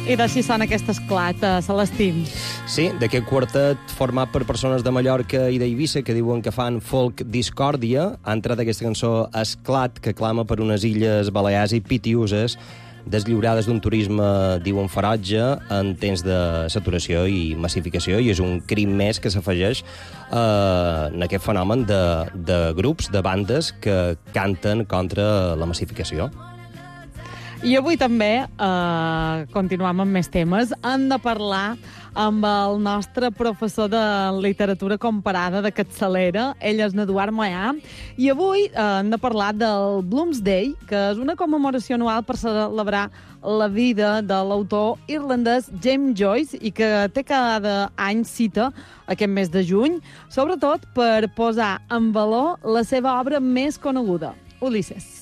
I d'així sona aquest esclat, Celestí. Sí, d'aquest quartet format per persones de Mallorca i d'Eivissa que diuen que fan folk discòrdia. Ha entrat aquesta cançó Esclat, que clama per unes illes Balears i pitiuses deslliurades d'un turisme, diuen, ferotge en temps de saturació i massificació, i és un crim més que s'afegeix en aquest fenomen de grups, de bandes que canten contra la massificació. I avui també, continuem amb més temes, hem de parlar amb el nostre professor de literatura comparada de capçalera. Ell és Eduard Moyà, i avui hem de parlar del Bloomsday, que és una commemoració anual per celebrar la vida de l'autor irlandès James Joyce i que té cada any cita aquest mes de juny, sobretot per posar en valor la seva obra més coneguda, Ulisses.